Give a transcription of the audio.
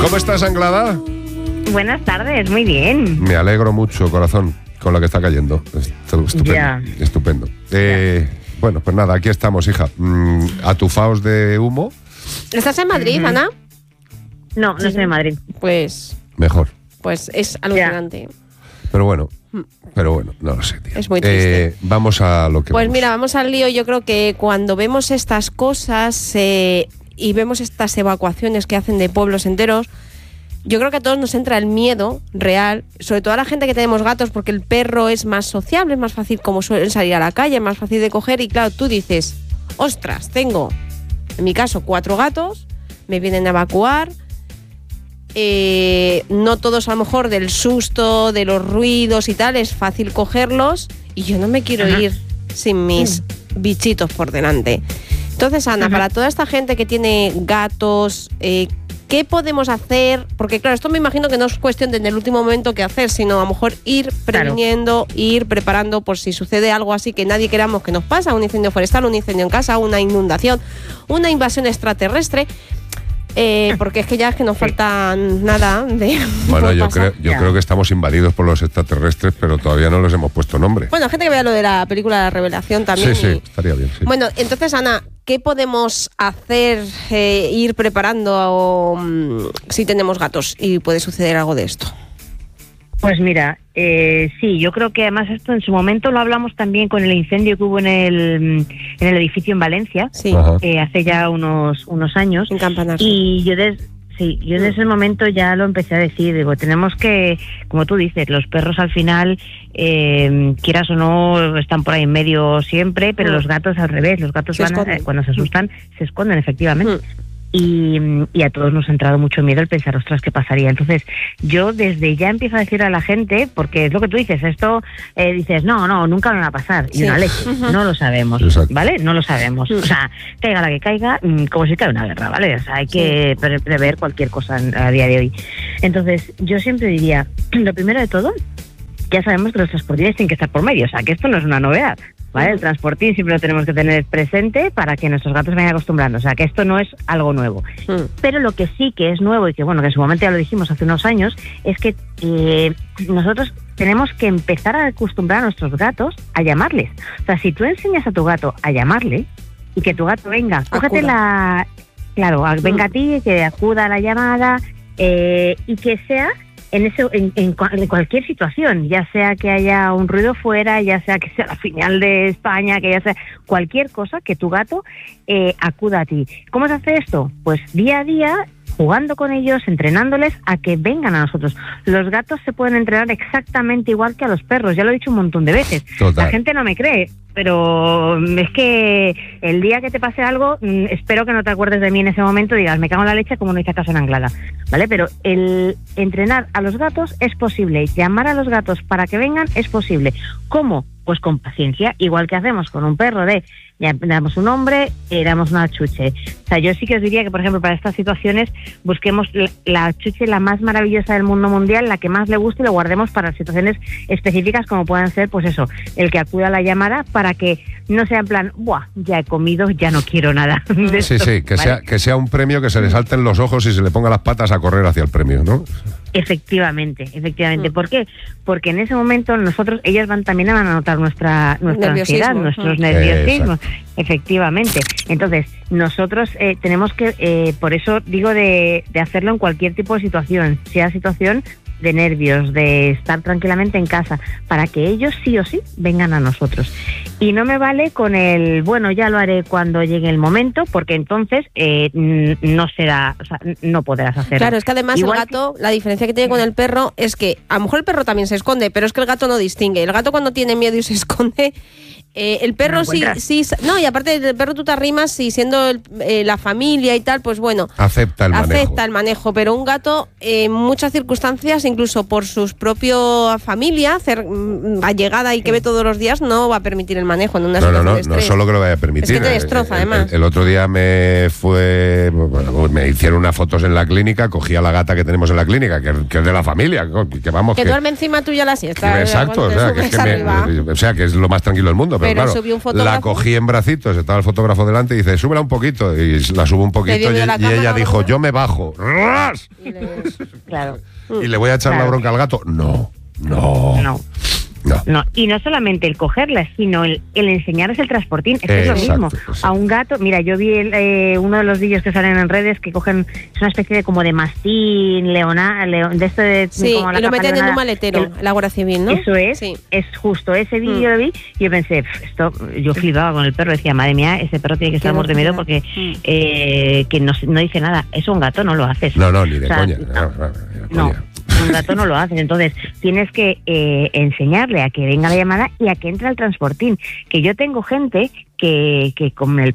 ¿Cómo estás, Anglada? Buenas tardes, muy bien. Me alegro mucho, corazón, con lo que está cayendo. Estupendo, estupendo. Bueno, pues nada, aquí estamos, hija. Atufaos de humo. ¿Estás en Madrid, Ana? No, no estoy en Madrid. Pues mejor. Pues es alucinante. Pero bueno, no lo sé, tío. Es muy triste. Vamos a lo que Pues vamos. mira, vamos al lío. Yo creo que cuando vemos estas cosas y vemos estas evacuaciones que hacen de pueblos enteros, yo creo que a todos nos entra el miedo real, sobre todo a la gente que tenemos gatos, porque el perro es más sociable, es más fácil como suelen salir a la calle, es más fácil de coger y claro, tú dices, ostras, tengo, en mi caso, 4 gatos, me vienen a evacuar, no todos a lo mejor del susto, de los ruidos y tal, es fácil cogerlos y yo no me quiero ir sin mis bichitos por delante. Entonces, Ana, para toda esta gente que tiene gatos, ¿qué podemos hacer? Porque claro, esto me imagino que no es cuestión de en el último momento qué hacer, sino a lo mejor ir previniendo, ir preparando por si sucede algo así que nadie queramos que nos pasa, un incendio forestal, un incendio en casa, una inundación, una invasión extraterrestre. Porque es que ya es que nos falta nada de... Bueno, yo creo que estamos invadidos por los extraterrestres, pero todavía no les hemos puesto nombre. Bueno, gente que vea lo de la película La Revelación también. Sí, estaría bien, sí. Bueno, entonces, Ana, ¿qué podemos hacer, ir preparando si tenemos gatos y puede suceder algo de esto? Pues mira, sí, yo creo que además esto en su momento lo hablamos también con el incendio que hubo en el edificio en Valencia, hace ya unos años. En Campanarse. Y yo en ese momento ya lo empecé a decir, digo, tenemos que, como tú dices, los perros al final, quieras o no, están por ahí en medio siempre, pero los gatos al revés, los gatos cuando se asustan se esconden, efectivamente. Y a todos nos ha entrado mucho miedo el pensar, ostras, ¿qué pasaría? Entonces, yo desde ya empiezo a decir a la gente, porque es lo que tú dices, esto dices, no, nunca me va a pasar. Y una leche, no lo sabemos, ¿vale? No lo sabemos. O sea, caiga la que caiga, como si cae una guerra, ¿vale? O sea, hay que prever cualquier cosa a día de hoy. Entonces, yo siempre diría, lo primero de todo, ya sabemos que los transportistas tienen que estar por medio, o sea, que esto no es una novedad. ¿Vale? El transportín siempre lo tenemos que tener presente para que nuestros gatos vayan acostumbrando. O sea, que esto no es algo nuevo. Pero lo que sí que es nuevo y que, bueno, que en su momento ya lo dijimos hace unos años, es que nosotros tenemos que empezar a acostumbrar a nuestros gatos a llamarles. O sea, si tú enseñas a tu gato a llamarle y que tu gato venga, cógete la... Claro, venga a ti, que acuda a la llamada y que sea... En cualquier situación, ya sea que haya un ruido fuera, ya sea que sea la señal de España, que ya sea cualquier cosa, que tu gato acuda a ti. ¿Cómo se hace esto? Pues día a día, jugando con ellos, entrenándoles a que vengan a nosotros. Los gatos se pueden entrenar exactamente igual que a los perros, ya lo he dicho un montón de veces. Total. La gente no me cree, pero es que el día que te pase algo, espero que no te acuerdes de mí en ese momento y digas, me cago en la leche como no hice caso en Anglada, ¿vale? Pero el entrenar a los gatos es posible, llamar a los gatos para que vengan es posible. ¿Cómo? Pues con paciencia, igual que hacemos con un perro ya damos un nombre, damos una chuche. O sea, yo sí que os diría que, por ejemplo, para estas situaciones busquemos la chuche la más maravillosa del mundo mundial, la que más le guste y lo guardemos para situaciones específicas como puedan ser, pues eso, el que acuda a la llamada para que no sea en plan, ¡buah! Ya he comido, ya no quiero nada. Sí, que sea un premio que se le salten los ojos y se le ponga las patas a correr hacia el premio, ¿no? Efectivamente. ¿Por qué? Porque en ese momento ellos también van a notar nuestra ansiedad, nuestros nerviosismos. Efectivamente. Entonces, nosotros tenemos que, por eso digo de hacerlo en cualquier tipo de situación, sea situación de nervios, de estar tranquilamente en casa, para que ellos sí o sí vengan a nosotros. Y no me vale con el, bueno, ya lo haré cuando llegue el momento, porque entonces no será, o sea, no podrás hacerlo. Claro, es que además igual el gato, la diferencia que tiene con el perro es que a lo mejor el perro también se esconde, pero es que el gato no distingue. El gato cuando tiene miedo y se esconde... el perro sí, no, y aparte del perro tú te arrimas y siendo la familia y tal, pues bueno, acepta el manejo, pero un gato en muchas circunstancias, incluso por su propia familia, allegada y que ve todos los días, no va a permitir el manejo en una situación de estrés. No solo que lo vaya a permitir. Es que te destroza, además. El otro día me hicieron unas fotos en la clínica, cogí a la gata que tenemos en la clínica, que es de la familia, que duerme encima tuya la siesta. Exacto, o sea, que es lo más tranquilo del mundo. entiendo, pero claro, subió un fotógrafo. La cogí en bracitos, estaba el fotógrafo delante y dice, súbela un poquito, y la subo un poquito y ella dijo, yo me bajo. ¡Ras! Claro. ¿Y le voy a echar la bronca al gato? No. Y no solamente el cogerlas, sino el enseñarles el transportín. Es lo mismo. Exacto. A un gato, mira, yo vi uno de los vídeos que salen en redes que cogen, es una especie de como de mastín, león, de esto de... Sí, como y lo meten en un maletero, la Guardia Civil, ¿no? Eso es, es justo ese vídeo lo vi y yo pensé, yo flipaba con el perro, decía, madre mía, ese perro tiene que estar muerto de miedo porque que no dice nada. Eso un gato no lo haces. No, ni de coña. No. Un gato no lo haces, entonces tienes que enseñarle a que venga la llamada y a que entre al transportín. Que yo tengo gente que con el